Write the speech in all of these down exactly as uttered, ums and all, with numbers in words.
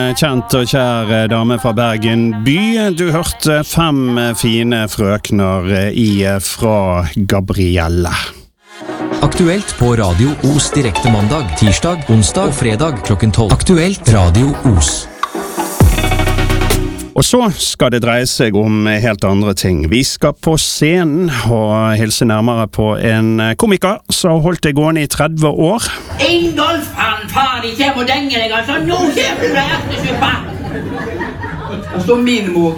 kjent og kjær dame fra Bergen by. Du hørte fem fine frøkner i fra Gabrielle. Aktuelt på Radio Os direkte mandag, tirsdag, onsdag og fredag klokken tolv. Aktuelt Radio Os. Og så skal det dreie seg om helt andre ting. Vi skal på scenen og hilse nærmere på en komiker som har holdt det gående i tretti år. Ingolf, han faen ikke må denge deg, altså. Nå kommer du der til suppa. Det står min mor.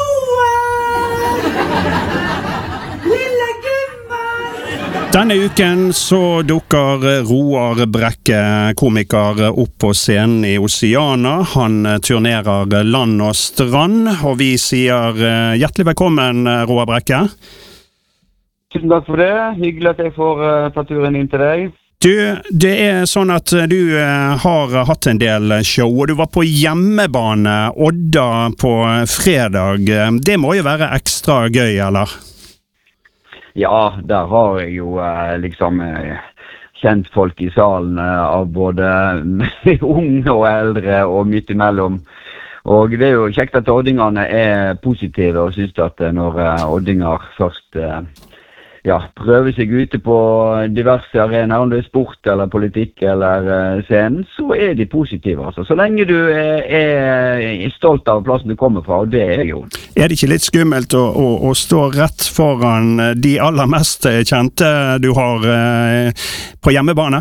Denne uken så dukker Roar Brekke, komiker, opp på scenen i Oceana. Han turnerer land og strand, og vi sier hjertelig velkommen, Roar Brekke. Tusen takk for det. Hyggelig at jeg får uh, ta turen inn til deg. Du, det er sånn at du uh, har hatt en del show, og du var på hjemmebane Odda på fredag. Det må jo være ekstra gøy, eller? Ja, der har jeg jo eh, liksom eh, kjent folk i salen eh, av både unge og eldre og midt imellom. Og det er jo kjekt at oddingene er positive og synes at når eh, oddinger først eh, ja, prøver seg ute på diverse arenaer, om det er sport eller politikk eller uh, scenen, så er de positive. Altså. Så lenge du er, er stolt av plassen du kommer fra, og det er jeg jo. Er det ikke litt skummelt å, å, å stå rett foran de aller mest kjente du har uh, på hjemmebane?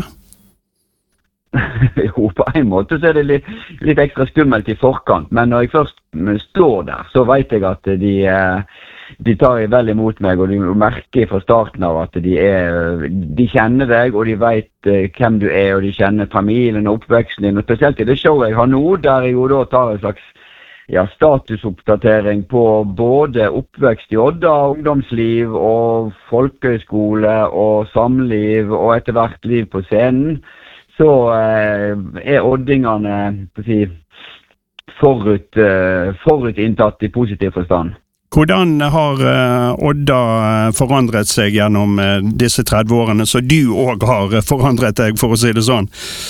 Jo, på en måte så er det litt, litt ekstra skummelt i forkant, men når jeg først står der, så vet jeg at de... Uh, De tar veldig imot meg, og de merker fra starten av at de, er, de kjenner deg, og de vet uh, hvem du er, og de kjenner familien og oppveksten din. Og spesielt i det showet jeg har nå, der jeg jo da tar en slags ja, statusoppdatering på både oppvekst i Odda, ungdomsliv og folkehøyskole og samliv og etter hvert liv på scenen, så uh, er oddingene på å si, forut, uh, forutinntatt i positiv forstand. Hvordan har uh, Odda forandret seg gjennom uh, disse tretti årene, så du også har forandret deg, for å si det sånn?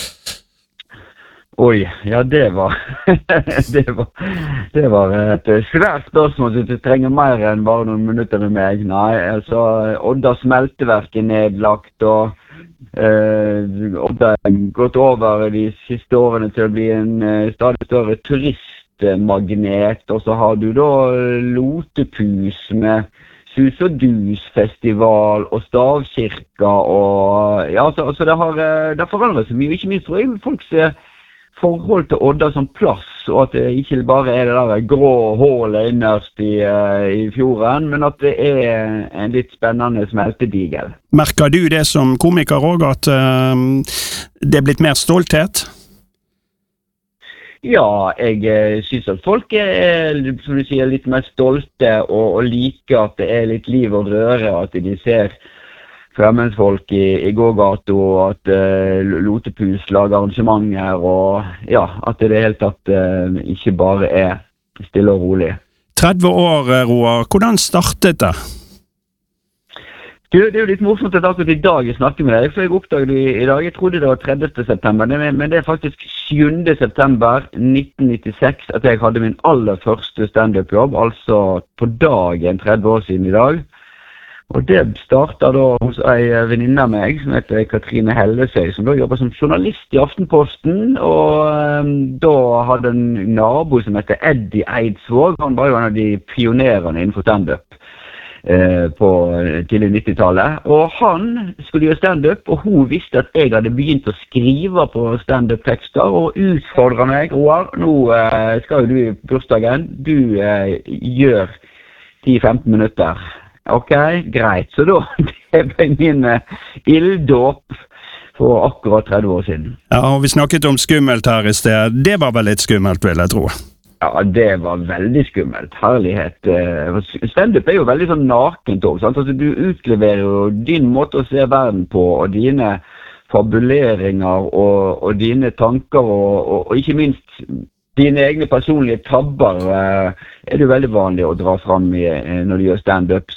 Oi, ja det var, det var, det var et svært spørsmål, så du trenger mer enn bare noen minutter med meg. Nei, altså, Odda smelteverk er nedlagt, og uh, Odda har gått over de siste årene til å bli en uh, stadig større turist, magnet, og så har du da Lotepus med Sus og Dus festival og stavkirka og ja, så, så det har det forandret seg mye, ikke minst tror jeg folks forhold til Odda som plass, og at det ikke bare er det der grå hålet innerst i, i fjorden, men at det er en litt spennende smeltedigel. Merker du det som komiker også, at uh, det er blitt mer stolthet? Ja, jeg eh, synes at folk er, som du sier, litt mer stolte og, og liker at det er litt liv og røre, at de ser fremmedfolk i, i gågata, og at eh, Lotepus lager arrangementer, og ja, at det i det hele tatt eh, ikke bare er stille og rolig. tretti år, Roar. Hvordan startet det? Du, det er jo litt morsomt at akkurat i dag jeg snakker med deg, for jeg oppdaget det i dag, jeg trodde det var tredje september, men det er faktisk sjuende september nitten nittiseks at jeg hadde min aller første stand-up-jobb, altså på dagen tretti år siden i dag. Og det startet da hos en venninne av meg, som heter Katrine Hellesøy, som da jobber som journalist i Aftenposten, og um, da hadde en nabo som heter Eddie Eidsvåg, han var jo en av de pionerene innenfor stand-up på tidlig nittitallet, og han skulle gjøre stand-up, og hun visste at jeg hadde begynt å skrive på stand-up-tekster, og utfordret meg, Roar, nå eh, skal jo du i bursdagen, du eh, gjør ti til femten minutter. Ok, greit, så da det ble min eh, ilddåp for akkurat tretti år siden. Ja, og vi snakket om skummelt her i sted. Det var vel litt skummelt, vil jeg tro. Ja, det var veldig skummelt. Herlighet. Stand-up er jo veldig sånn nakent også, sant? Altså, du utleverer jo din måte å se verden på, og dine fabuleringer, og, og dine tanker, og, og, og ikke minst dine egne personlige tabber er det jo veldig vanlig å dra fram i, når du gjør stand-up.